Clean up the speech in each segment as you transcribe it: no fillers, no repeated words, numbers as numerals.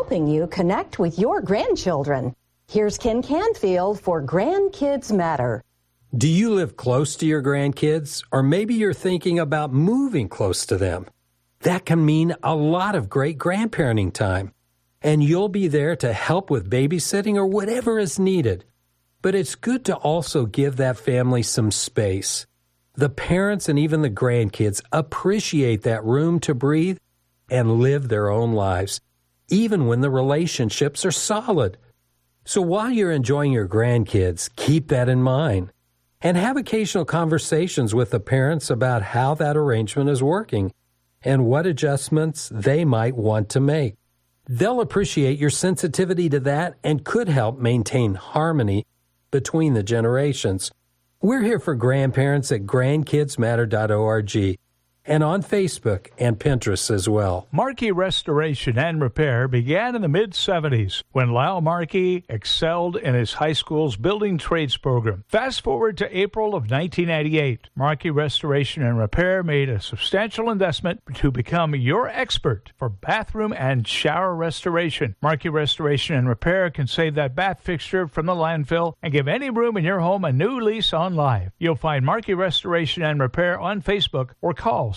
helping you connect with your grandchildren. Here's Ken Canfield for Grandkids Matter. Do you live close to your grandkids? Or maybe you're thinking about moving close to them. That can mean a lot of great grandparenting time. And you'll be there to help with babysitting or whatever is needed. But it's good to also give that family some space. The parents and even the grandkids appreciate that room to breathe and live their own lives, even when the relationships are solid. So while you're enjoying your grandkids, keep that in mind. And have occasional conversations with the parents about how that arrangement is working and what adjustments they might want to make. They'll appreciate your sensitivity to that and could help maintain harmony between the generations. We're here for grandparents at grandkidsmatter.org and on Facebook and Pinterest as well. Markey Restoration and Repair began in the mid-'70s when Lyle Markey excelled in his high school's building trades program. Fast forward to April of 1998. Markey Restoration and Repair made a substantial investment to become your expert for bathroom and shower restoration. Markey Restoration and Repair can save that bath fixture from the landfill and give any room in your home a new lease on life. You'll find Markey Restoration and Repair on Facebook or call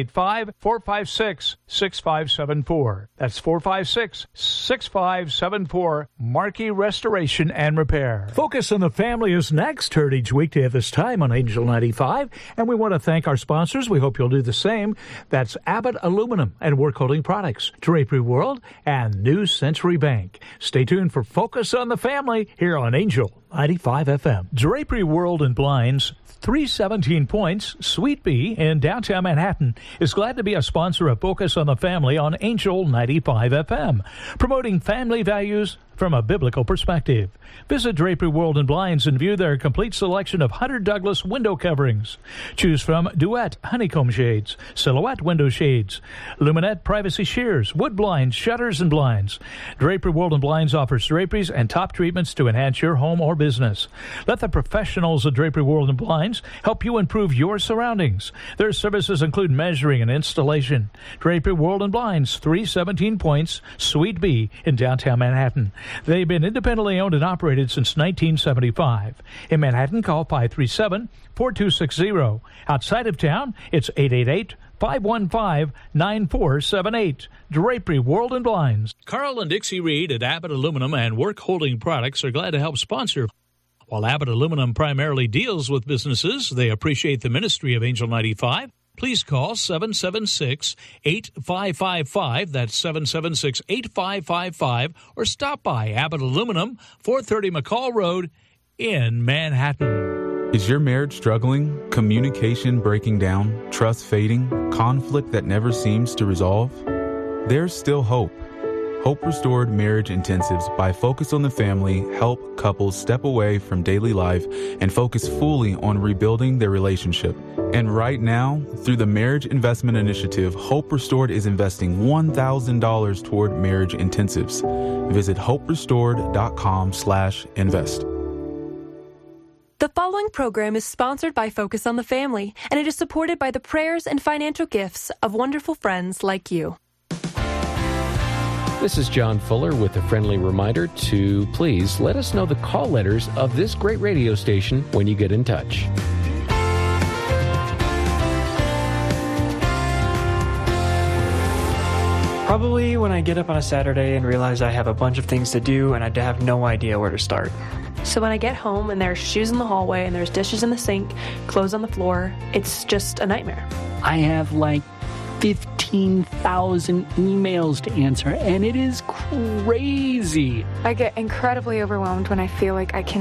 785-456-6574. That's 456-6574, Markey Restoration and Repair. Focus on the Family is next, heard each weekday at this time on Angel 95. And we want to thank our sponsors. We hope you'll do the same. That's Abbott Aluminum and Work Holding Products, Drapery World, and New Century Bank. Stay tuned for Focus on the Family here on Angel 95 FM. Drapery World and Blinds, 317 Points, Suite B in downtown Manhattan, is glad to be a sponsor of Focus on the Family on Angel 95 FM, promoting family values from a biblical perspective. Visit Drapery World and Blinds and view their complete selection of Hunter Douglas window coverings. Choose from Duet honeycomb shades, Silhouette window shades, Luminette privacy sheers, wood blinds, shutters, and blinds. Drapery World and Blinds offers draperies and top treatments to enhance your home or business. Let the professionals of Drapery World and Blinds help you improve your surroundings. Their services include measuring and installation. Drapery World and Blinds, 317 Points, Suite B in downtown Manhattan. They've been independently owned and operated since 1975. In Manhattan, call 537-4260. Outside of town, it's 888-515-9478. Drapery World and Blinds. Carl and Dixie Reed at Abbott Aluminum and Work Holding Products are glad to help sponsor. While Abbott Aluminum primarily deals with businesses, they appreciate the ministry of Angel 95. Please call 776-8555, that's 776-8555, or stop by Abbott Aluminum, 430 McCall Road in Manhattan. Is your marriage struggling? Communication breaking down? Trust fading? Conflict that never seems to resolve? There's still hope. Hope Restored Marriage Intensives by Focus on the Family help couples step away from daily life and focus fully on rebuilding their relationship. And right now, through the Marriage Investment Initiative, Hope Restored is investing $1,000 toward marriage intensives. Visit hoperestored.com/invest. The following program is sponsored by Focus on the Family, and it is supported by the prayers and financial gifts of wonderful friends like you. This is John Fuller with a friendly reminder to please let us know the call letters of this great radio station when you get in touch. Probably when I get up on a Saturday and realize I have a bunch of things to do and I have no idea where to start. So when I get home and there's shoes in the hallway and there's dishes in the sink, clothes on the floor, it's just a nightmare. I have like 15,000 emails to answer, and it is crazy. I get incredibly overwhelmed when I feel like I can